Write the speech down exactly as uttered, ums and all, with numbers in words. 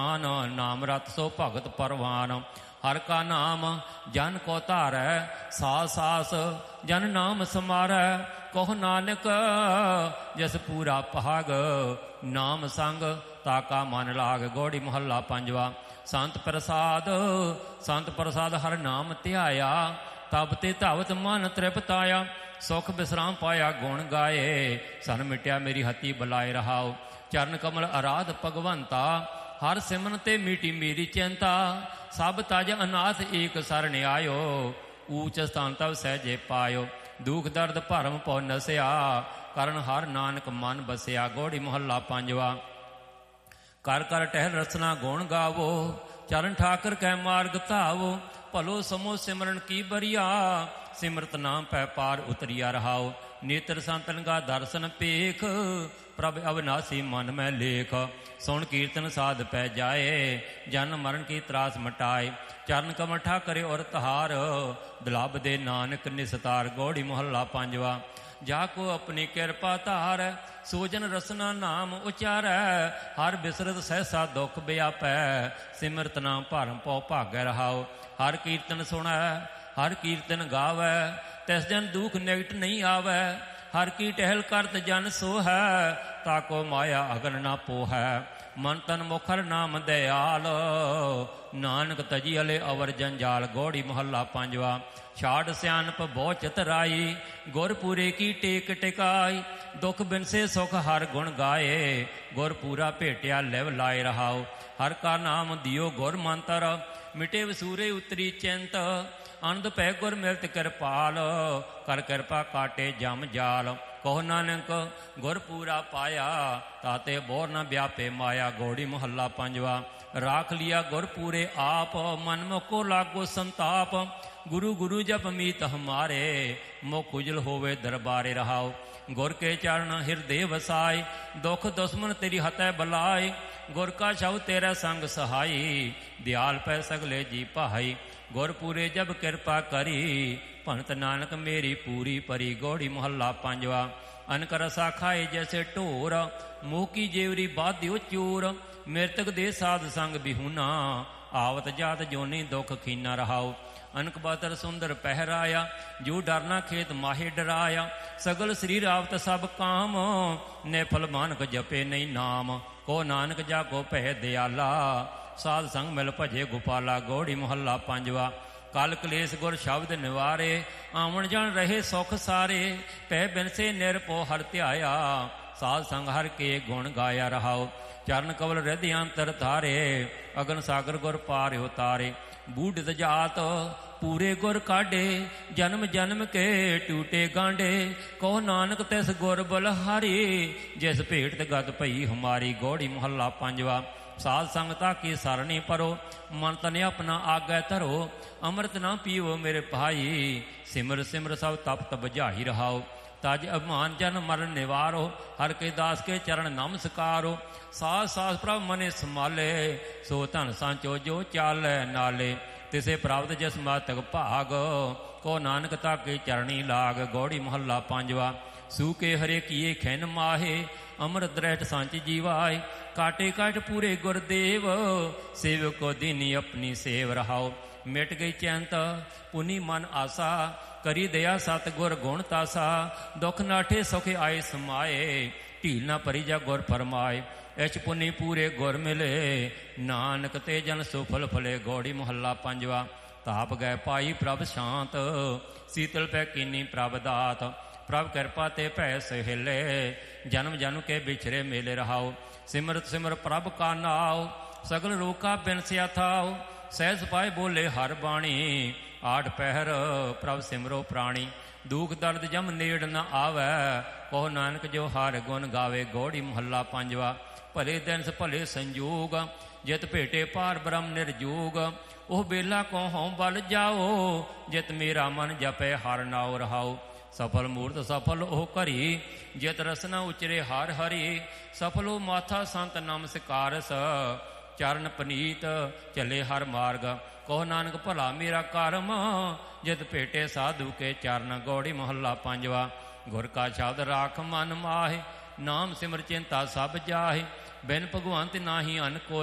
नाम रत सो भगत परवान। हर का नाम जन को धारै, सास सास जन नाम समारै। कहो नानक जस पूरा भाग, नाम संग ताका मन लाग। गौड़ी मोहल्ला पंजवा। संत प्रसाद संत प्रसाद हर नाम ध्याया, तब ते धावत मन तृप्ताया। सुख विश्राम पाया गुण गाए, सन मिट्या मेरी हती बुलाए रहाओ। चरण कमल आराध भगवंता, हर सिमरन ते मीठी मेरी चिंता। सब तज अनाथ एक सरन आयो, ऊच स्थान तब सहजे पायो। दुख दर्द भरम पौ नसिया, करन हर नानक मन बसिया। गौड़ी मोहल्ला पंजवा। कर कर टहल रसना गुण गावो, चरण ठाकर कै मार्ग धावो। भलो समो सिमरन की बरिया, सिमरत नाम पै पार उतरिया रहाओ। नेत्र संतन का दर्शन पेख, प्रभ अविनाशी मन में लेख। सुन कीर्तन साध पै जाए, जन मरण की त्रास मटाए। चरण कमठा करे और तहार, दुलाभ दे नानक निस्तार। गौड़ी मोहल्ला पंजवा। जाको अपनी कृपा धार, सोजन रसना नाम उचारै। हर बिसरत सहसा दुख व्यापै, सिमरत नाम भरम पौ भागै रहाओ। हर कीर्तन सुनै हर कीर्तन गावै, तिस जन दुख निकट नहीं आवै। हर की टहल करत जन सो है, ताको माया अगन ना पोहै। मन तन मुखर नाम दयाल, नानक तजी अले अवर जंजाल। गौड़ी मोहल्ला पंजवा। छाड़ सियानप बहु चतराई, गुरपुरे की टेक टिकाई। दुख बिनसे सुख हर गुण गाए, गुरपूरा भेटिया लिव लाए रहाओ। हर का नाम दियो गुर मंतर, मिटे वसूरे उतरी चिंत। आनंद पै गुर मिलत कृपाल, कर कृपा काटे जम जाल। कहो नानक गुर पूरा पाया, ताते बोर न व्यापे माया। गौड़ी मोहल्ला पंजवा। राख लिया गुर पूरे आप, मन मुको लागो संताप। गुरु गुरु जप मीत हमारे, मुख उजल होवे दरबारे रहाओ। गुर के चरण हृदय वसाय, दुख दुश्मन तेरी हतै बलाय। गुर का शब्द तेरा संग सहाई, दयाल पै सगले जी पाई। गुर पूरे जब कृपा करी, भगत नानक मेरी पूरी परी। गौड़ी मोहल्ला पंजवा। अनक रसा खाए जैसे ढोर, मुँह की जेवरी बाध्यो चोर। मृतक दे साध संग बिहुना, आवत जात जोनी दुख खीना रहाओ। अनक बतर सुंदर पहराया, जो डरना खेत माहे डराया। सगल शरीर आवत सब काम, नेफल मानक जपे नहीं नाम। को नानक जाको पै दयाला, साध संग मिल भजे गोपाला। गौड़ी मोहल्ला पंजवा। कल कलेश गुर शब्द निवारे, आवन जान रहे सुख सारे। पै बिनसे निरपो हर ध्याया, साध संग हर के गुण गाया रहाओ। चरण कवल हृदय अंतर धारे, अगन सागर गुर पार उतारे। बूढ़ जात पूरे गुर काढे, जन्म जन्म के टूटे गांडे। कहो नानक तिस गुर बलहारी, जिस भेट गद पई हमारी। गौड़ी मोहल्ला पंजवा। साध संगता की सरणी परो, मन तने अपना आगे धरो। अमृत ना पीओ मेरे भाई, सिमर सिमर सब तप्त बुझाई रहाओ। तज अभिमान जन मरण निवारो, हर के दास के चरण नमस्कारो। सास सास प्रभ मने संभाले, सो धन सांचो जो चाले नाले। तिसे प्राप्त जिस मातक भाग, को नानक ताके चरणी लाग। गौड़ी मोहल्ला पंजवा। सूके हरे किए खैन माहे, अमृत दृष्ट सांच जीवाय। काटे काट पूरे गुरदेव, सेवक को दीनी अपनी सेव रहाओ। मिट गई चैंत पुनि मन आसा, करी दया सतगुर गुण तासा। दुख नाठे सुखे आए समाए, ढील ना परी जा गुर फरमाए। इच पुनि पूरे गुर मिले, नानक ते जन सुफल फले। गौड़ी मोहल्ला पंजवा। ताप गए पाई प्रभ शांत, शीतल पै कीनी प्रभ दात। प्रभ कृपा ते भै सहेले, जन्म जन्म के बिछरे मेले रहाओ। सिमरत सिमर प्रभ का नाव, सगल रोका बिनसिया थाओ। सहज पाए बोले हर बाणी, आठ पहर प्रभ सिमरो प्राणी। दुख दर्द जम नेड़ न आवे, कहो नानक जो हर गुण गावे। गौड़ी मोहल्ला पंजवा। भले दिन से भले संयोग, जित भेटे पार ब्रह्म निर्जोग। ओह बेला को हों बल जाओ, जित मेरा मन जपे हर नाओ रहाओ। सफल मूर्त सफल ओह करी, जित रसना उचरे हर हरि। सफलो माथा संत नमस्कारस, चरण पनीत चले हर मार्ग। कहो नानक भला मेरा कर्म, जित भेटे साधु के चरण। गौड़ी मोहल्ला पंजवा। गुर का शब्द राख मन माहे, नाम सिमर चिंता सब जाहे। बिन भगवंत नाही अन कोय,